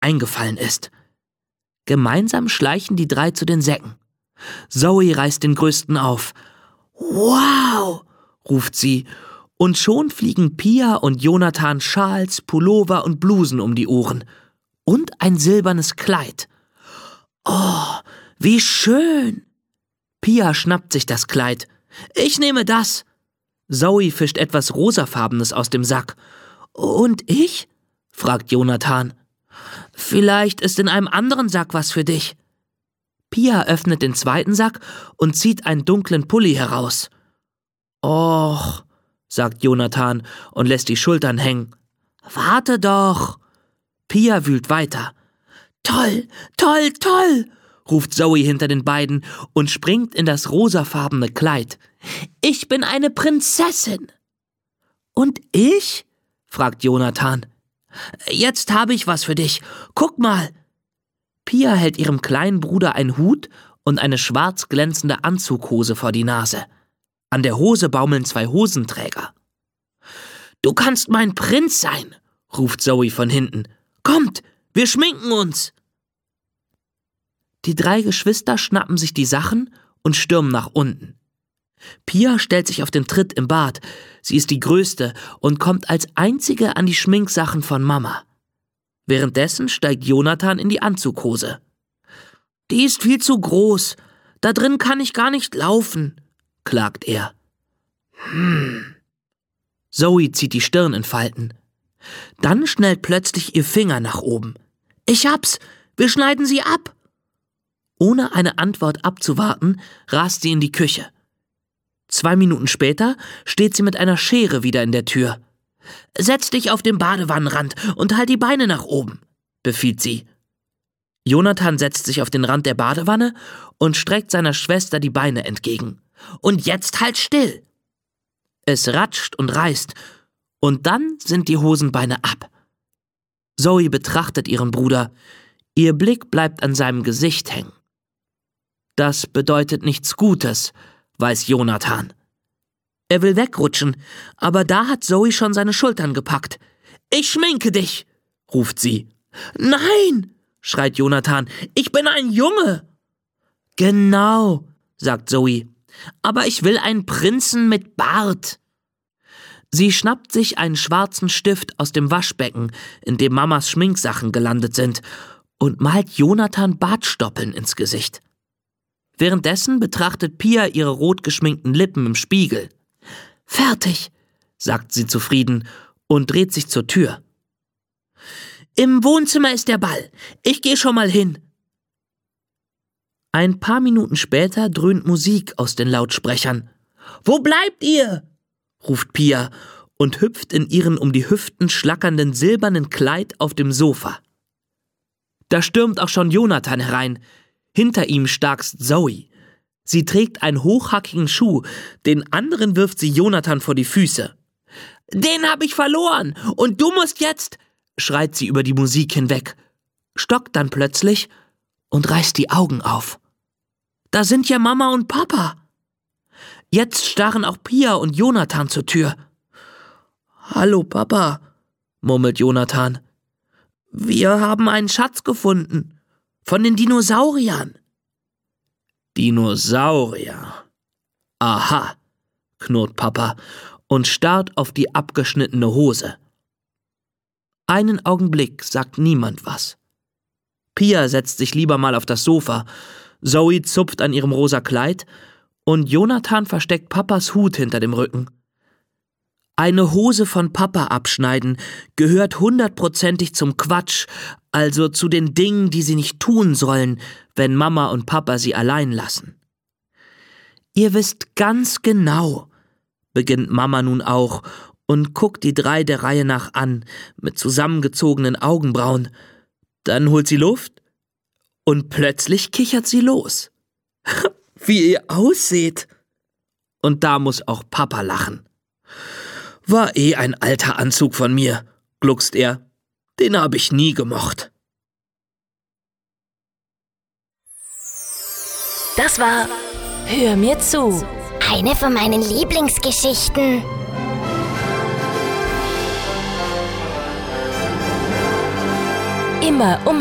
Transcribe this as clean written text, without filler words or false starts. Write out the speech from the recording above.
eingefallen ist. Gemeinsam schleichen die 3 zu den Säcken. Zoe reißt den größten auf. »Wow«, ruft sie, und schon fliegen Pia und Jonathan Schals, Pullover und Blusen um die Ohren. Und ein silbernes Kleid. »Oh, wie schön!« Pia schnappt sich das Kleid. »Ich nehme das!« Zoe fischt etwas Rosafarbenes aus dem Sack. »Und ich?« fragt Jonathan. »Vielleicht ist in einem anderen Sack was für dich.« Pia öffnet den zweiten Sack und zieht einen dunklen Pulli heraus. »Och«, sagt Jonathan und lässt die Schultern hängen. »Warte doch!« Pia wühlt weiter. »Toll, toll, toll!« ruft Zoe hinter den beiden und springt in das rosafarbene Kleid. »Ich bin eine Prinzessin!« »Und ich?« fragt Jonathan. »Jetzt habe ich was für dich. Guck mal!« Pia hält ihrem kleinen Bruder einen Hut und eine schwarz glänzende Anzughose vor die Nase. An der Hose baumeln 2 Hosenträger. »Du kannst mein Prinz sein«, ruft Zoe von hinten. »Kommt, wir schminken uns!« Die 3 Geschwister schnappen sich die Sachen und stürmen nach unten. Pia stellt sich auf den Tritt im Bad. Sie ist die Größte und kommt als einzige an die Schminksachen von Mama. Währenddessen steigt Jonathan in die Anzughose. »Die ist viel zu groß. Da drin kann ich gar nicht laufen«, klagt er. Zoe zieht die Stirn in Falten. Dann schnellt plötzlich ihr Finger nach oben. »Ich hab's! Wir schneiden sie ab!« Ohne eine Antwort abzuwarten, rast sie in die Küche. 2 Minuten später steht sie mit einer Schere wieder in der Tür. »Setz dich auf den Badewannenrand und halt die Beine nach oben«, befiehlt sie. Jonathan setzt sich auf den Rand der Badewanne und streckt seiner Schwester die Beine entgegen. »Und jetzt halt still!« Es ratscht und reißt, und dann sind die Hosenbeine ab. Zoe betrachtet ihren Bruder. Ihr Blick bleibt an seinem Gesicht hängen. Das bedeutet nichts Gutes, weiß Jonathan. Er will wegrutschen, aber da hat Zoe schon seine Schultern gepackt. »Ich schminke dich«, ruft sie. »Nein«, schreit Jonathan, »ich bin ein Junge.« »Genau«, sagt Zoe, »aber ich will einen Prinzen mit Bart.« Sie schnappt sich einen schwarzen Stift aus dem Waschbecken, in dem Mamas Schminksachen gelandet sind, und malt Jonathan Bartstoppeln ins Gesicht. Währenddessen betrachtet Pia ihre rot geschminkten Lippen im Spiegel. »Fertig«, sagt sie zufrieden und dreht sich zur Tür. »Im Wohnzimmer ist der Ball. Ich gehe schon mal hin.« Ein paar Minuten später dröhnt Musik aus den Lautsprechern. »Wo bleibt ihr?« ruft Pia und hüpft in ihren um die Hüften schlackernden silbernen Kleid auf dem Sofa. Da stürmt auch schon Jonathan herein. Hinter ihm starkst Zoe. Sie trägt einen hochhackigen Schuh, den anderen wirft sie Jonathan vor die Füße. »Den hab ich verloren und du musst jetzt«, schreit sie über die Musik hinweg, stockt dann plötzlich und reißt die Augen auf. Da sind ja Mama und Papa. Jetzt starren auch Pia und Jonathan zur Tür. »Hallo Papa«, murmelt Jonathan. »Wir haben einen Schatz gefunden. Von den Dinosauriern.« »Dinosaurier? Aha«, knurrt Papa und starrt auf die abgeschnittene Hose. Einen Augenblick sagt niemand was. Pia setzt sich lieber mal auf das Sofa, Zoe zupft an ihrem rosa Kleid und Jonathan versteckt Papas Hut hinter dem Rücken. Eine Hose von Papa abschneiden gehört 100%ig zum Quatsch, also zu den Dingen, die sie nicht tun sollen, wenn Mama und Papa sie allein lassen. »Ihr wisst ganz genau«, beginnt Mama nun auch und guckt die 3 der Reihe nach an, mit zusammengezogenen Augenbrauen. Dann holt sie Luft und plötzlich kichert sie los. »Wie ihr ausseht!« Und da muss auch Papa lachen. »War ein alter Anzug von mir«, gluckst er. »Den habe ich nie gemocht.« Das war Hör mir zu. Eine von meinen Lieblingsgeschichten. Immer immer um